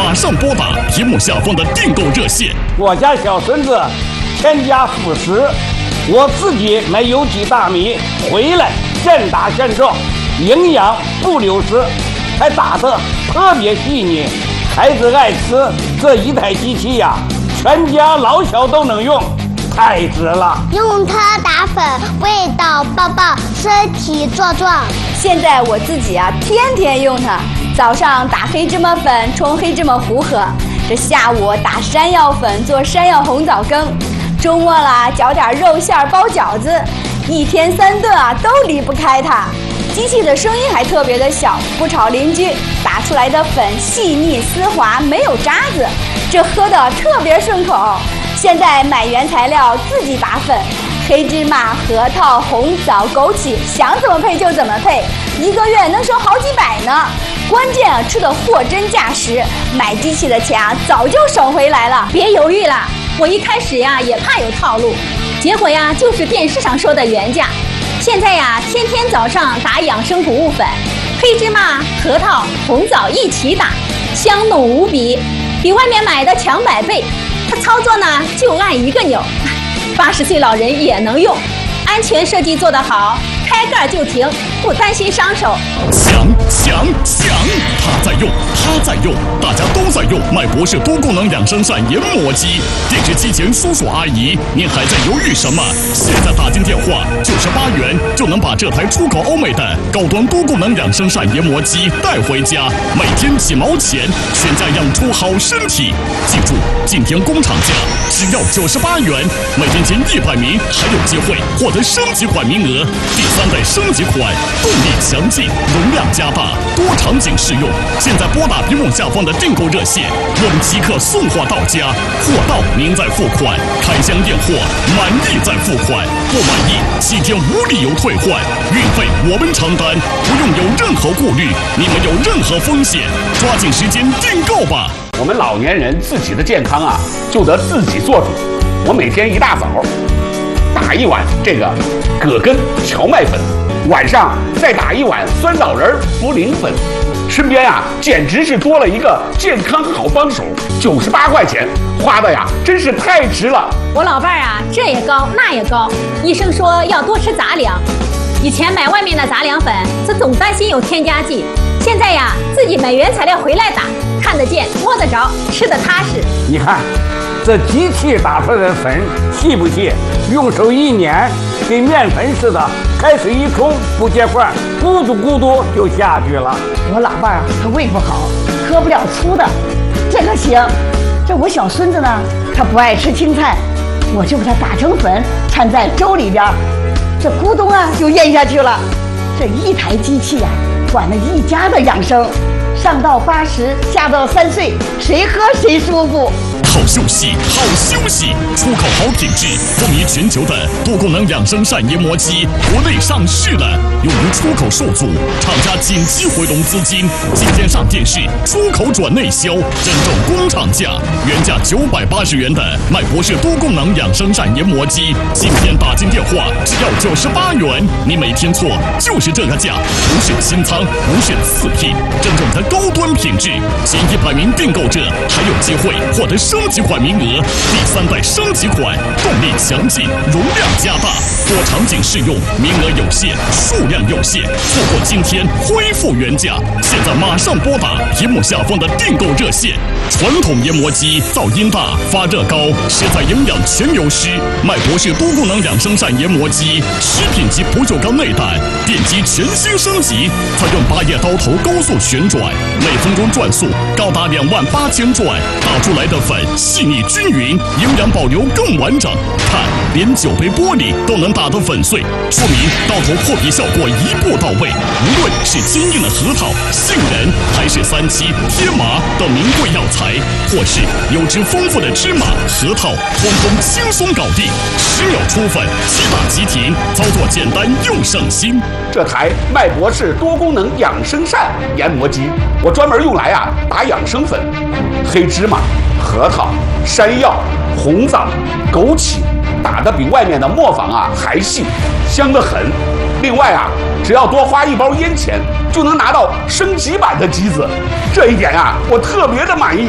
马上拨打屏幕下方的订购热线。 我家小孙子添加辅食，我自己买有机大米回来现打现种，营养不流失，还打得特别细腻，孩子爱吃。这一台机器呀，全家老小都能用，太值了。 用它打粉，味道爆爆，身体壮壮。 现在我自己啊，天天用它。早上打黑芝麻粉冲黑芝麻糊喝，这下午打山药粉做山药红枣羹，周末啦搅点肉馅包饺子，一天3顿啊都离不开它。机器的声音还特别的小，不吵邻居，打出来的粉细腻丝滑，没有渣子，这喝的特别顺口。现在买原材料自己打粉，黑芝麻、核桃、红枣、枸杞，想怎么配就怎么配，1个月能省好几百呢。关键啊，吃的货真价实，买机器的钱啊早就省回来了。 别犹豫了，我一开始呀也怕有套路，结果呀就是电视上说的原价。现在呀，天天早上打养生谷物粉，黑芝麻、核桃、红枣一起打，香浓无比，比外面买的强100倍。它操作呢就按1个钮，80岁老人也能用，安全设计做得好，开盖就停，不担心伤手。 强！他在用，大家都在用麦博士多功能养生膳研磨机。电视机前叔叔阿姨，您还在犹豫什么？现在打进电话，98元就能把这台出口欧美的高端多功能养生膳研磨机带回家，每天几毛钱，全家养出好身体。记住，今天工厂价只要98元，每天前100名还有机会获得升级款名额。第3代升级款，动力强劲，容量加大，多场景适用。现在拨打屏幕下方的订购热线，我们即刻送货到家，货到您再付款，开箱验货，满意再付款，不满意7天无理由退换，运费我们承担，不用有任何顾虑，你没有任何风险，抓紧时间订购吧。 我们老年人自己的健康啊，就得自己做主。我每天一大早打1碗这个葛根荞麦粉，晚上再打1碗酸枣仁茯苓粉，身边啊简直是多了一个健康好帮手，98块钱花的呀，真是太值了。 我老伴儿啊，这也高那也高，医生说要多吃杂粮。以前买外面的杂粮粉，这总担心有添加剂，现在呀自己买原材料回来打，看得见摸得着，吃得踏实。 你看这机器打出来的粉细不细？用手一捻，跟面粉似的，开水一冲不结块，咕嘟咕嘟就下去了。 我老伴儿他胃不好，喝不了粗的，这个行。这我小孙子呢，他不爱吃青菜，我就给他打成粉，掺在粥里边，这咕咚啊就咽下去了。这一台机器呀，管了一家的养生，上到80，下到3岁，谁喝谁舒服。 好休息，出口好品质，风靡全球的多功能养生膳研磨机，国内上市了，由于出口受阻，厂家紧急回笼资金，今天上电视，出口转内销，真正工厂价，原价980元的麦博士多功能养生膳研磨机，今天打进电话只要98元，你没听错，就是这个价，不是清仓，不是次品，真正的高端品质，前100名订购者还有机会获得升级款名额，第3代升级款，动力强劲，容量加大，多场景适用，名额有限，数量有限，错过今天恢复原价。现在马上拨打屏幕下方的订购热线。传统研磨机噪音大，发热高，食材营养全流失。麦博士多功能养生膳研磨机，食品级不锈钢内胆，电机全新升级，采用8叶刀头高速旋转，每分钟转速高达28000转，打出来的粉细腻均匀，营养保留更完整。看，连酒杯玻璃都能打得粉碎，说明刀头破皮效果一步到位。无论是坚硬的核桃、杏仁，还是3七、天麻等名贵药材，或是油脂丰富的芝麻、核桃，通通轻松搞定，10秒出粉，即打即停，操作简单又省心。 这台麦博士多功能养生膳研磨机，我专门用来打养生粉，黑芝麻、核桃、山药、红枣、枸杞，打得比外面的磨坊还细，香得很。另外只要多花1包烟钱，就能拿到升级版的机子，这一点我特别的满意。